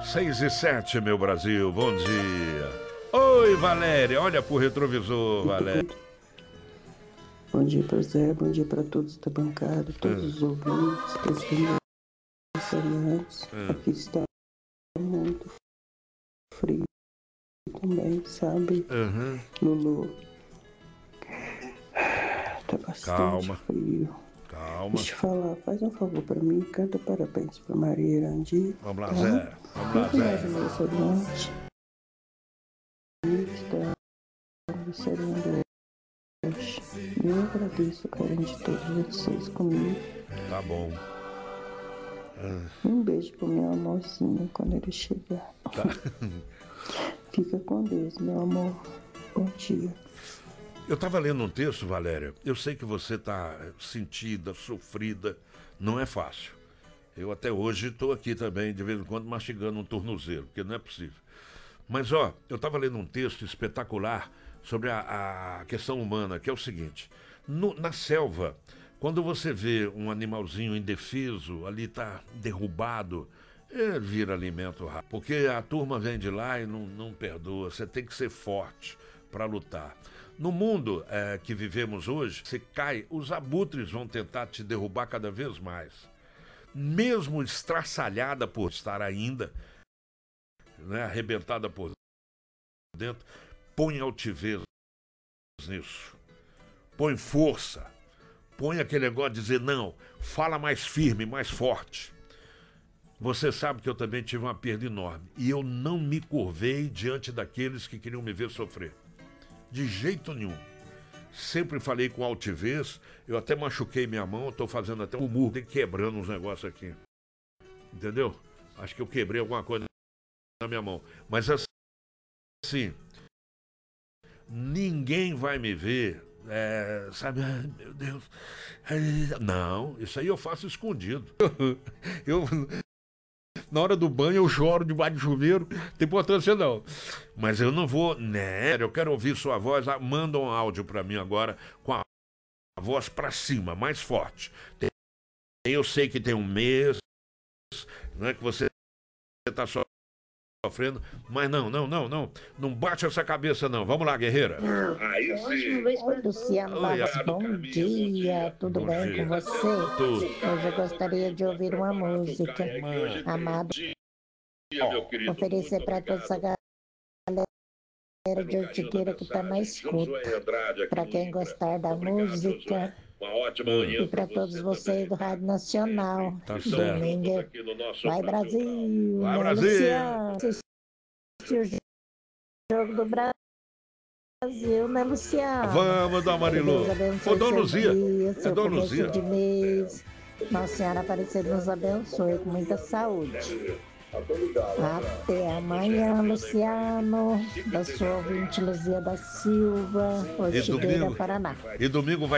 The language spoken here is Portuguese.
6:07, meu Brasil, bom dia. Oi, Valéria, olha pro retrovisor, Valéria. Bom dia para Zé, bom dia para todos da bancada, todos os ouvintes, principalmente os aniversariantes. Aqui está muito frio também, sabe? Lulu, tá bastante frio. Calma. Deixa eu falar, faz um favor pra mim, canta parabéns pra Maria Irandi. Vamos lá, tá? Zé. Vamos lá, Muito mais Zé. aniversariante. Está aniversariando hoje. Eu agradeço o carinho de todos vocês comigo. Tá bom. Um beijo pro meu amorzinho quando ele chegar. Tá. Fica com Deus, meu amor. Bom dia. Eu estava lendo um texto, Valéria. Eu sei que você está sentida, sofrida. Não é fácil. Eu até hoje estou aqui também, de vez em quando, mastigando um tornozelo, porque não é possível. Mas, ó, eu estava lendo um texto espetacular sobre a questão humana, que é o seguinte. Na selva, quando você vê um animalzinho indefeso, ali está derrubado, ele vira alimento rápido. Porque a turma vem de lá e não perdoa. Você tem que ser forte para lutar. No mundo que vivemos hoje, você cai, os abutres vão tentar te derrubar cada vez mais. Mesmo estraçalhada por estar ainda, né, arrebentada por dentro, põe altivez nisso. Põe força. Põe aquele negócio de dizer, não, fala mais firme, mais forte. Você sabe que eu também tive uma perda enorme. E eu não me curvei diante daqueles que queriam me ver sofrer. De jeito nenhum. Sempre falei com altivez. Eu até machuquei minha mão. Estou fazendo até um murro, quebrando uns negócios aqui. Entendeu? Acho que eu quebrei alguma coisa na minha mão. Mas assim, ninguém vai me ver, sabe? Ai, meu Deus. Não, isso aí eu faço escondido. Na hora do banho eu choro debaixo do chuveiro, não tem importância não. Mas eu não vou, né? Eu quero ouvir sua voz. Manda um áudio pra mim agora com a voz pra cima, mais forte. Eu sei que tem um mês, não é que você tá sofrendo, mas não bate essa cabeça não. Vamos lá, guerreira. Aí sim. Oi, Luciano Barros, bom dia, tudo bem com você? Tudo. Hoje eu gostaria de ouvir uma música, Amado, oferecer para toda essa galera de Ortigueira que está na escuta, para quem gostar da música. Uma ótima manhã e para todos vocês do Rádio Nacional. Tá certo. Domingo. Vai Brasil! Vai Brasil! Luciano, assistir o jogo do Brasil, né, Luciano? Vamos, Dona Marilu. Ô, Dona Luzia. É Dona Luzia. De mês. Nossa Senhora Aparecida nos abençoe com muita saúde. Até amanhã, Luciano, da sua ouvinte Luzia da Silva, Ortigueira, Paraná. E domingo vai